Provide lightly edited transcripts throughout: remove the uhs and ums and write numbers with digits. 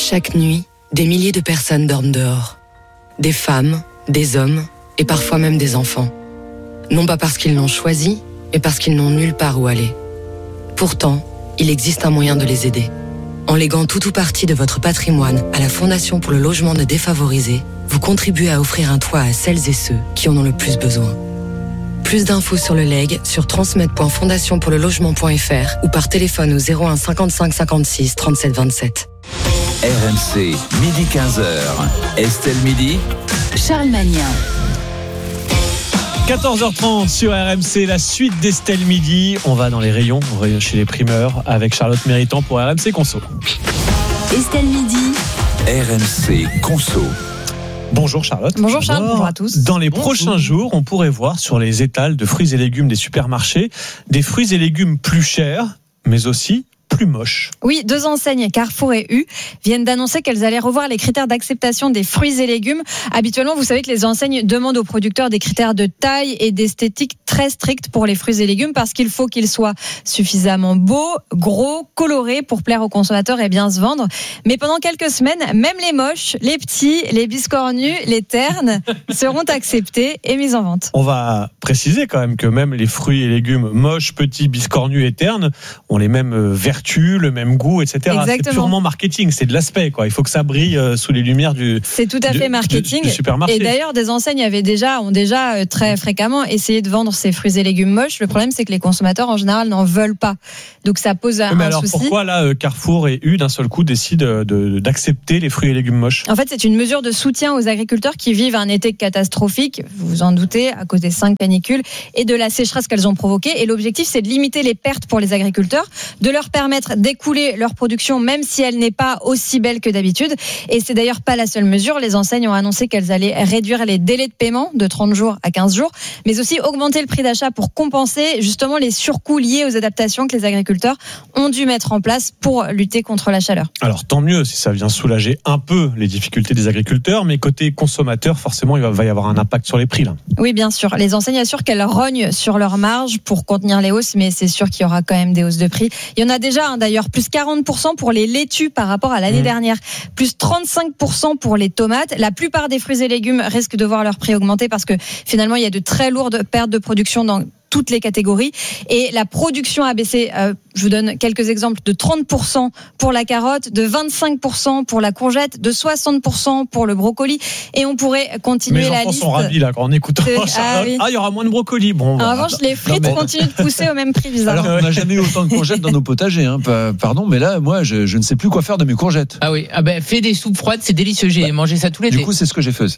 Chaque nuit, des milliers de personnes dorment dehors. Des femmes, des hommes et parfois même des enfants. Non pas parce qu'ils l'ont choisi, mais parce qu'ils n'ont nulle part où aller. Pourtant, il existe un moyen de les aider. En léguant tout ou partie de votre patrimoine à la Fondation pour le logement des défavorisés, vous contribuez à offrir un toit à celles et ceux qui en ont le plus besoin. Plus d'infos sur le legs sur transmet.fondationpourlelogement.fr ou par téléphone au 01 55 56 37 27. RMC, midi 15h. Estelle Midi. Charles Magnin. 14h30 sur RMC, la suite d'Estelle Midi. On va dans les rayons, chez les primeurs, avec Charlotte Méritant pour RMC Conso. Estelle Midi. RMC Conso. Bonjour Charlotte. Bonjour Charles, bonjour à tous. Dans les prochains jours, on pourrait voir sur les étals de fruits et légumes des supermarchés des fruits et légumes plus chers, mais aussi plus moches. Oui, 2 enseignes, Carrefour et U, viennent d'annoncer qu'elles allaient revoir les critères d'acceptation des fruits et légumes. Habituellement, vous savez que les enseignes demandent aux producteurs des critères de taille et d'esthétique très stricts pour les fruits et légumes parce qu'il faut qu'ils soient suffisamment beaux, gros, colorés pour plaire aux consommateurs et bien se vendre. Mais pendant quelques semaines, même les moches, les petits, les biscornus, les ternes seront acceptés et mis en vente. On va préciser quand même que même les fruits et légumes moches, petits, biscornus et ternes ont les mêmes vertus, le même goût, etc. Exactement. C'est purement marketing, c'est de l'aspect, quoi. Il faut que ça brille sous les lumières du supermarché. Et d'ailleurs, des enseignes ont déjà très fréquemment essayé de vendre ces fruits et légumes moches. Le problème, c'est que les consommateurs, en général, n'en veulent pas. Donc, ça pose un souci. Pourquoi, là, Carrefour et U, d'un seul coup, décident d'accepter les fruits et légumes moches ? En fait, c'est une mesure de soutien aux agriculteurs qui vivent un été catastrophique, vous vous en doutez, à cause des 5 canicules et de la sécheresse qu'elles ont provoquée. Et l'objectif, c'est de limiter les pertes pour les agriculteurs, de leur permettre d'écouler leur production, même si elle n'est pas aussi belle que d'habitude. Et c'est d'ailleurs pas la seule mesure. Les enseignes ont annoncé qu'elles allaient réduire les délais de paiement de 30 jours à 15 jours, mais aussi augmenter le prix d'achat pour compenser justement les surcoûts liés aux adaptations que les agriculteurs ont dû mettre en place pour lutter contre la chaleur. Alors tant mieux si ça vient soulager un peu les difficultés des agriculteurs, mais côté consommateur, forcément, il va y avoir un impact sur les prix, là. Oui, bien sûr. Les enseignes assurent qu'elles rognent sur leurs marges pour contenir les hausses, mais c'est sûr qu'il y aura quand même des hausses de prix. Il y en a déjà d'ailleurs, plus 40% pour les laitues par rapport à l'année dernière, plus 35% pour les tomates. La plupart des fruits et légumes risquent de voir leur prix augmenter parce que finalement, il y a de très lourdes pertes de production dans toutes les catégories. Et la production a baissé, je vous donne quelques exemples, de 30% pour la carotte, de 25% pour la courgette, de 60% pour le brocoli. Et on pourrait continuer la liste. Mes enfants sont ravis là quand on écoute Charlotte. Il y aura moins de brocoli. Bon, en revanche, les frites continuent de pousser au même prix, bizarrement. Alors, on n'a jamais eu autant de courgettes dans nos potagers, hein. Pardon, mais là, moi, je ne sais plus quoi faire de mes courgettes. Ah oui, fais des soupes froides, c'est délicieux. J'ai mangé ça tous les Du coup, c'est ce que j'ai fait.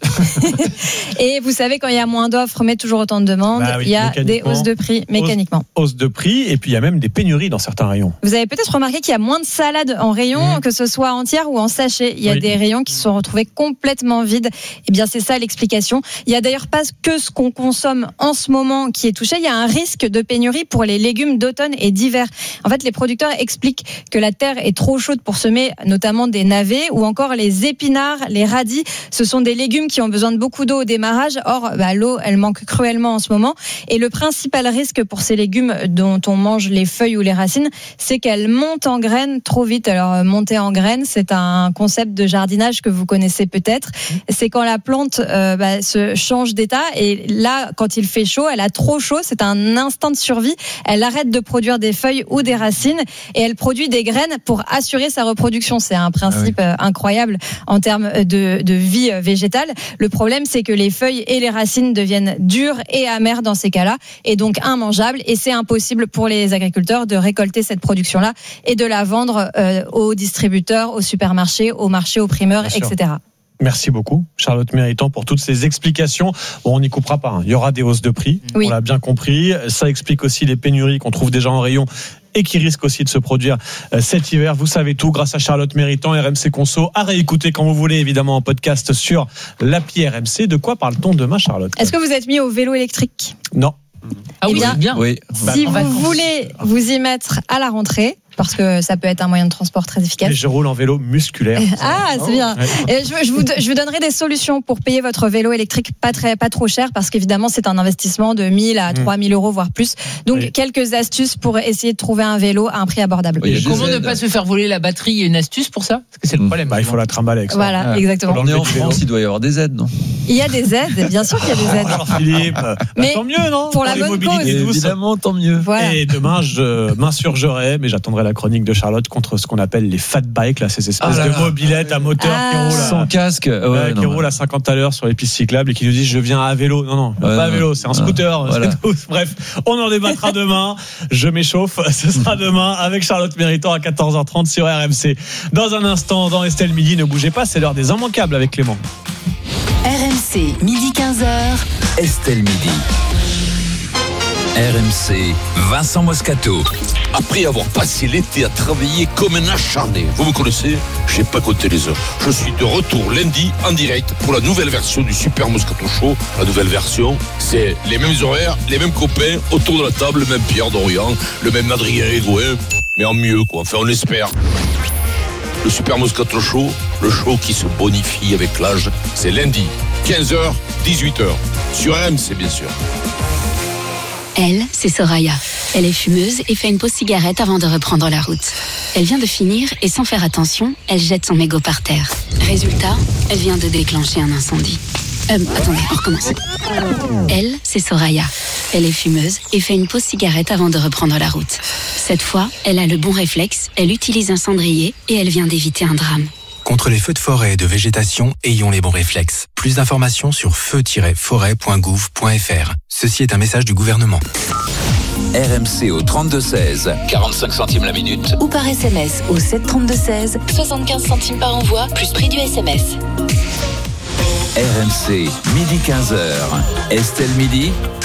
Et vous savez, quand il y a moins d'offres, mais toujours autant de demandes, il y a des hausses de prix mécaniquement. Hausse de prix, et puis il y a même des pénuries dans certains rayons. Vous avez peut-être remarqué qu'il y a moins de salades en rayon, que ce soit entière ou en sachet. Il y a des rayons qui se sont retrouvés complètement vides. Eh bien, c'est ça l'explication. Il y a d'ailleurs pas que ce qu'on consomme en ce moment qui est touché. Il y a un risque de pénurie pour les légumes d'automne et d'hiver. En fait, les producteurs expliquent que la terre est trop chaude pour semer notamment des navets ou encore les épinards, les radis. Ce sont des légumes qui ont besoin de beaucoup d'eau au démarrage. Or, l'eau, elle manque cruellement en ce moment. Et le principal risque pour ces légumes dont on mange les feuilles ou les racines, c'est qu'elles montent en graines trop vite. Alors, monter en graines, c'est un concept de jardinage que vous connaissez peut-être. C'est quand la plante se change d'état. Et là, quand il fait chaud, elle a trop chaud. C'est un instinct de survie. Elle arrête de produire des feuilles ou des racines et elle produit des graines pour assurer sa reproduction. C'est un principe incroyable en termes de vie végétale. Le problème, c'est que les feuilles et les racines deviennent dures et amères dans ces cas-là et donc immangeables. Et c'est impossible pour les agriculteurs de récolter cette production-là et de la vendre aux distributeurs, aux supermarchés, aux marchés, aux primeurs, etc. Merci beaucoup, Charlotte Méritant, pour toutes ces explications. Bon, on n'y coupera pas, hein. Il y aura des hausses de prix, on l'a bien compris. Ça explique aussi les pénuries qu'on trouve déjà en rayon et qui risquent aussi de se produire cet hiver. Vous savez tout grâce à Charlotte Méritant, RMC Conso. À réécouter quand vous voulez, évidemment, en podcast sur l'appli RMC. De quoi parle-t-on demain, Charlotte ? Est-ce que vous êtes mis au vélo électrique ? Non. Ah oui, bien. Oui. Si vous voulez vous y mettre à la rentrée, parce que ça peut être un moyen de transport très efficace. Et je roule en vélo musculaire. Ah, c'est bien. Et je vous donnerai des solutions pour payer votre vélo électrique pas trop cher, parce qu'évidemment, c'est un investissement de 1000 à 3000 euros, voire plus. Donc, quelques astuces pour essayer de trouver un vélo à un prix abordable. Comment ne pas se faire voler la batterie? Il y a une astuce pour ça? Parce que c'est le problème. Il faut la trimballer avec ça. Voilà, exactement. On est en France, il doit y avoir des aides, non? Il y a des aides, bien sûr qu'il y a des aides. Alors Philippe, mais tant mieux, non? pour la bonne cause. Évidemment, tant mieux. Voilà. Et demain, je m'insurgerai, mais j'attendrai la chronique de Charlotte contre ce qu'on appelle les fat bikes, là, ces espèces de mobylettes à moteur qui roulent sans casque, qui roulent à 50 à l'heure sur les pistes cyclables et qui nous disent je viens à vélo. Non, pas à vélo, c'est un scooter. Voilà. Bref, on en débattra demain. Je m'échauffe. Ce sera demain avec Charlotte Méritant à 14h30 sur RMC. Dans un instant, dans Estelle Midi, ne bougez pas, c'est l'heure des immanquables avec Clément. RMC, midi 15h. Estelle Midi. RMC, Vincent Moscato. Après avoir passé l'été à travailler comme un acharné, vous me connaissez, j'ai pas compté les heures. Je suis de retour lundi en direct pour la nouvelle version du Super Moscato Show. La nouvelle version, c'est les mêmes horaires, les mêmes copains autour de la table, le même Pierre Dorian, le même Adrien Egoin, mais en mieux quoi, enfin on espère. Le Super Moscato Show, le show qui se bonifie avec l'âge, c'est lundi, 15h, 18h, sur RMC bien sûr. Elle, c'est Soraya. Elle est fumeuse et fait une pause cigarette avant de reprendre la route. Elle vient de finir et sans faire attention, elle jette son mégot par terre. Résultat, elle vient de déclencher un incendie. Attendez, on recommence. Elle, c'est Soraya. Elle est fumeuse et fait une pause cigarette avant de reprendre la route. Cette fois, elle a le bon réflexe, elle utilise un cendrier et elle vient d'éviter un drame. Contre les feux de forêt et de végétation, ayons les bons réflexes. Plus d'informations sur feu-forêt.gouv.fr. Ceci est un message du gouvernement. RMC au 32-16, 45 centimes la minute. Ou par SMS au 732-16, 75 centimes par envoi, plus prix du SMS. RMC, midi 15h. Estelle Midi.